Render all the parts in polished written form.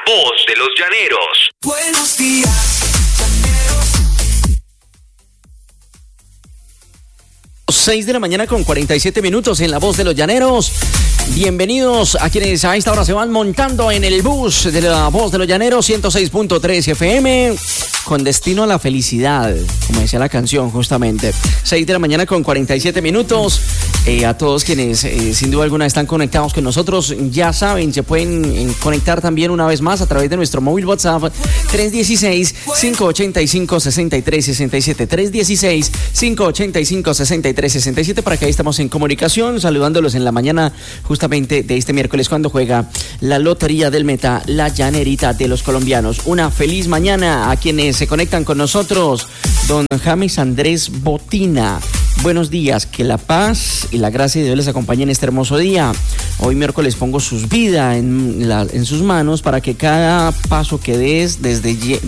voz de los llaneros. Buenos días, llaneros. 6 de la mañana con 47 minutos en La Voz de los Llaneros. Bienvenidos a quienes a esta hora se van montando en el bus de La Voz de los Llaneros 106.3 FM con destino a la felicidad, como decía la canción justamente. 6 de la mañana con 47 minutos. A todos quienes sin duda alguna están conectados con nosotros, ya saben, se pueden conectar también una vez más a través de nuestro móvil WhatsApp 316-585-6367, 316-585-6367, para que ahí estamos en comunicación, saludándolos en la mañana justamente de este miércoles cuando juega la Lotería del Meta, la llanerita de los colombianos. Una feliz mañana a quienes se conectan con nosotros. Don James Andrés Botina, buenos días, que la paz y la gracia de Dios les acompañe en este hermoso día. Hoy miércoles pongo sus vidas en sus manos para que cada paso que des desde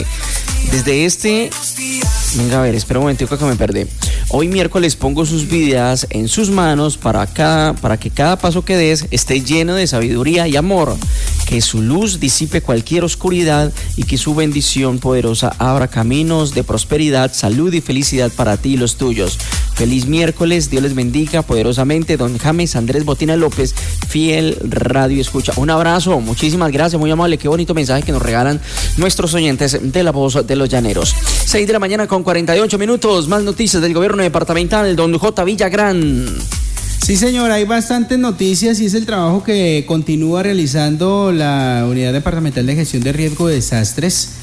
este... Venga, a ver, espera un momentico que me perdí. Hoy miércoles pongo sus vidas en sus manos para que cada paso que des esté lleno de sabiduría y amor. Que su luz disipe cualquier oscuridad y que su bendición poderosa abra caminos de prosperidad, salud y felicidad para ti y los tuyos. Feliz miércoles, Dios les bendiga poderosamente. Don James Andrés Botina López, fiel radio escucha. Un abrazo, muchísimas gracias, muy amable. Qué bonito mensaje que nos regalan nuestros oyentes de La Voz de los Llaneros. 6 de la mañana con 48 minutos. Más noticias del gobierno departamental. Don J. Villagrán. Sí, señor, hay bastantes noticias y es el trabajo que continúa realizando la Unidad Departamental de Gestión de Riesgo de Desastres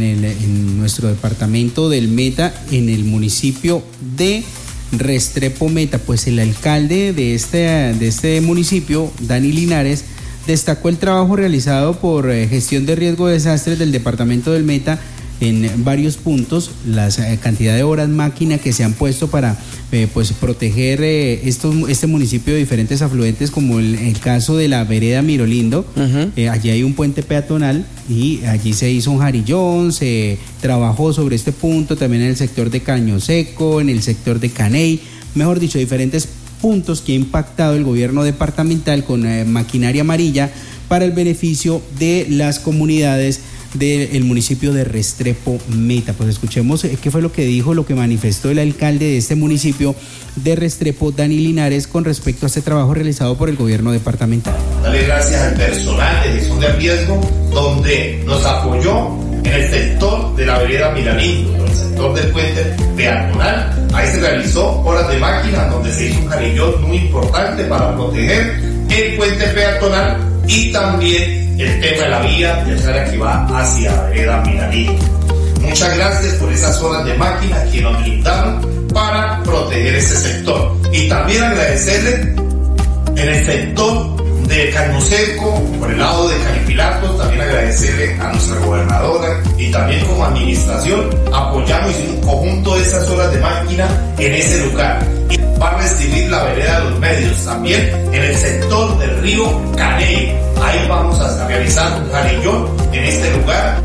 en nuestro departamento del Meta, en el municipio de Restrepo Meta. Pues el alcalde de este municipio, Dani Linares, destacó el trabajo realizado por Gestión de Riesgo de Desastres del departamento del Meta en varios puntos, la cantidad de horas máquina que se han puesto para pues proteger este municipio de diferentes afluentes, como el caso de la vereda Mirolindo. Allí hay un puente peatonal y allí se hizo un jarillón, se trabajó sobre este punto, también en el sector de Caño Seco, en el sector de Caney, mejor dicho, diferentes puntos que ha impactado el gobierno departamental con maquinaria amarilla para el beneficio de las comunidades del municipio de Restrepo Meta. Pues escuchemos qué fue lo que dijo, lo que manifestó el alcalde de este municipio de Restrepo, Dani Linares, con respecto a este trabajo realizado por el gobierno departamental. Darle gracias al personal de gestión de riesgo, donde nos apoyó en el sector de la vereda Mirolindo, en el sector del puente peatonal. Ahí se realizó horas de máquina, donde se hizo un jarillón muy importante para proteger el puente peatonal y también el tema de la vía tercera que va hacia la vereda Mirolindo. Muchas gracias por esas horas de máquina que nos brindaron para proteger ese sector. Y también agradecerle en el sector de Caño Seco, por el lado de Calipilatos, también agradecerle a nuestra gobernadora y también como administración apoyamos un conjunto de esas horas de máquina en ese lugar. Y va a recibir la vereda de los medios también en el sector del río Caney. Ahí vamos a realizar un jarillón en este lugar.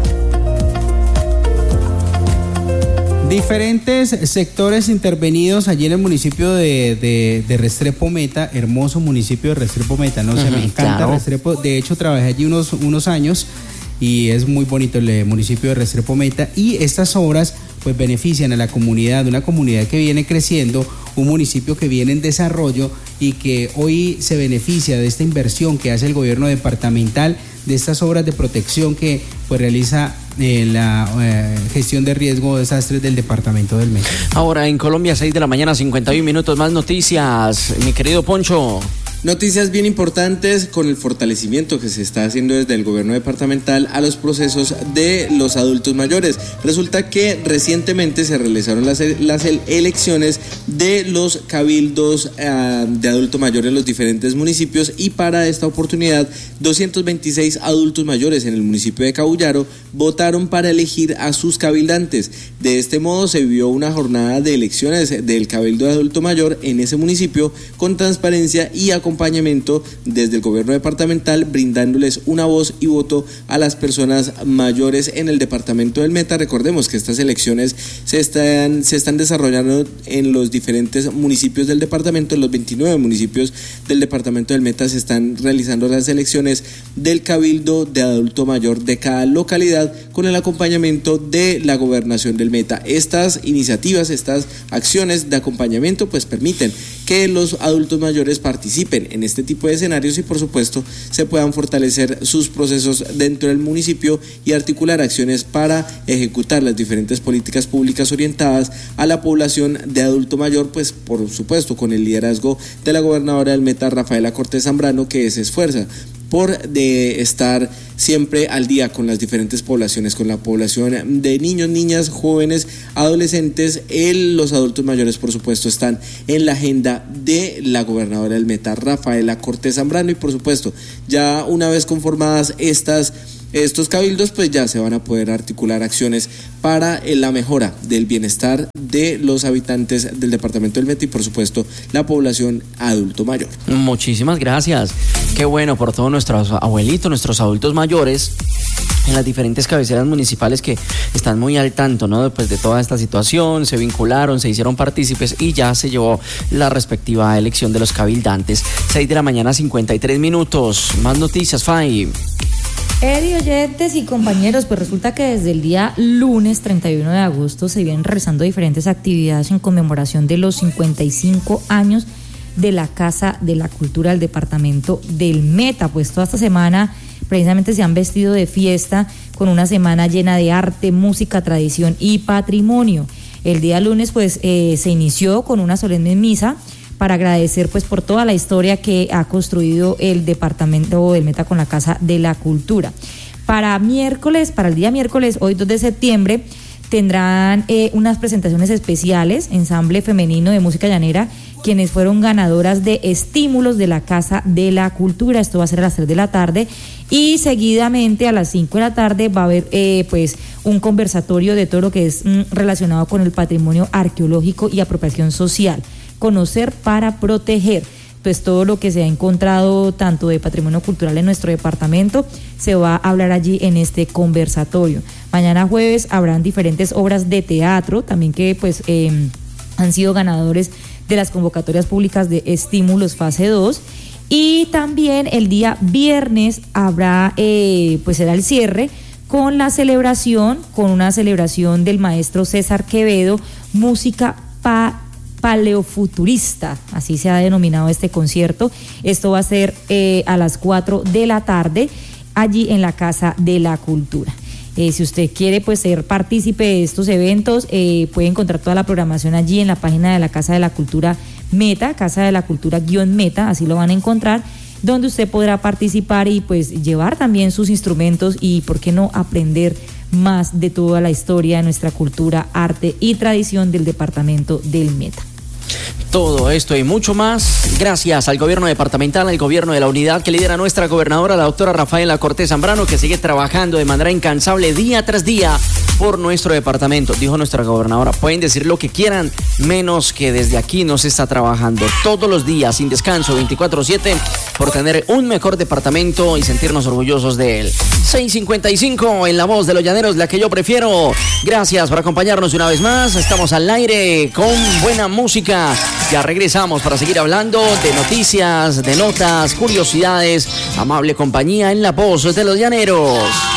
Diferentes sectores intervenidos allí en el municipio de Restrepo Meta, hermoso municipio de Restrepo Meta, ¿no? Se me encanta, claro. Restrepo, de hecho trabajé allí unos años y es muy bonito el municipio de Restrepo Meta, y estas obras pues benefician a la comunidad, una comunidad que viene creciendo, un municipio que viene en desarrollo y que hoy se beneficia de esta inversión que hace el gobierno departamental, de estas obras de protección que pues realiza la gestión de riesgo de desastres del departamento del Meta. Ahora en Colombia, 6 de la mañana, 51 minutos, más noticias, mi querido Poncho. Noticias bien importantes con el fortalecimiento que se está haciendo desde el gobierno departamental a los procesos de los adultos mayores. Resulta que recientemente se realizaron las elecciones de los cabildos de adultos mayores en los diferentes municipios, y para esta oportunidad 226 adultos mayores en el municipio de Cabullaro votaron para elegir a sus cabildantes. De este modo se vivió una jornada de elecciones del cabildo de adulto mayor en ese municipio con transparencia y acompañamiento acompañamiento desde el gobierno departamental, brindándoles una voz y voto a las personas mayores en el departamento del Meta. Recordemos que estas elecciones se están desarrollando en los diferentes municipios del departamento. En los 29 municipios del departamento del Meta se están realizando las elecciones del cabildo de adulto mayor de cada localidad, con el acompañamiento de la gobernación del Meta. Estas iniciativas, estas acciones de acompañamiento pues permiten que los adultos mayores participen en este tipo de escenarios y por supuesto se puedan fortalecer sus procesos dentro del municipio y articular acciones para ejecutar las diferentes políticas públicas orientadas a la población de adulto mayor, pues por supuesto con el liderazgo de la gobernadora del Meta, Rafaela Cortés Zambrano, que se esfuerza por estar siempre al día con las diferentes poblaciones, con la población de niños, niñas, jóvenes, adolescentes. Los adultos mayores, por supuesto, están en la agenda de la gobernadora del Meta, Rafaela Cortés Zambrano, y por supuesto, ya una vez conformadas estos cabildos, pues ya se van a poder articular acciones para la mejora del bienestar de los habitantes del departamento del Meta y por supuesto la población adulto mayor. Muchísimas gracias. Qué bueno por todos nuestros abuelitos, nuestros adultos mayores en las diferentes cabeceras municipales que están muy al tanto, ¿no? Después de toda esta situación, se vincularon, se hicieron partícipes y ya se llevó la respectiva elección de los cabildantes. 6 de la mañana, 53 minutos. Más noticias, Fay. Eddie, oyentes y compañeros, pues resulta que desde el día lunes 31 de agosto se vienen realizando diferentes actividades en conmemoración de los 55 años de la Casa de la Cultura del departamento del Meta. Pues toda esta semana precisamente se han vestido de fiesta con una semana llena de arte, música, tradición y patrimonio. El día lunes pues se inició con una solemne misa para agradecer pues por toda la historia que ha construido el departamento del Meta con la Casa de la Cultura. Para el día miércoles, hoy 2 de septiembre, tendrán unas presentaciones especiales, ensamble femenino de música llanera, quienes fueron ganadoras de estímulos de la Casa de la Cultura. Esto va a ser a las 3 de la tarde y seguidamente a las 5 de la tarde va a haber pues un conversatorio de todo lo que es relacionado con el patrimonio arqueológico y apropiación social. Conocer para proteger. Pues todo lo que se ha encontrado tanto de patrimonio cultural en nuestro departamento se va a hablar allí en este conversatorio. Mañana jueves habrán diferentes obras de teatro también que pues han sido ganadores de las convocatorias públicas de estímulos fase 2 y también el día viernes habrá pues será el cierre con una celebración del maestro César Quevedo, música paleofuturista, así se ha denominado este concierto. Esto va a ser a las 4 de la tarde allí en la Casa de la Cultura. Si usted quiere pues ser partícipe de estos eventos, puede encontrar toda la programación allí en la página de la Casa de la Cultura Meta, Casa de la Cultura _Meta, así lo van a encontrar, donde usted podrá participar y pues llevar también sus instrumentos y por qué no aprender más de toda la historia de nuestra cultura, arte y tradición del departamento del Meta. Todo esto y mucho más gracias al gobierno departamental, al gobierno de la unidad que lidera nuestra gobernadora, la doctora Rafaela Cortés Zambrano, que sigue trabajando de manera incansable día tras día por nuestro departamento. Dijo nuestra gobernadora, pueden decir lo que quieran, menos que desde aquí no se está trabajando todos los días, sin descanso, 24/7, por tener un mejor departamento y sentirnos orgullosos de él. 6:55 en la voz de los llaneros, la que yo prefiero. Gracias por acompañarnos una vez más. Estamos al aire con buena música. Ya regresamos para seguir hablando de noticias, de notas, curiosidades, amable compañía en la voz de los llaneros.